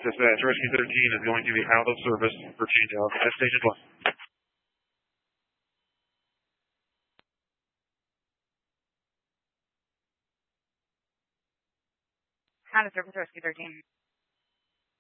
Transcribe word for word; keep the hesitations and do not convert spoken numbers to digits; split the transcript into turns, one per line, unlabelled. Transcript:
Dispatch, Rescue thirteen is going to be out of service for changeout at Station one.
Out of service, Rescue thirteen.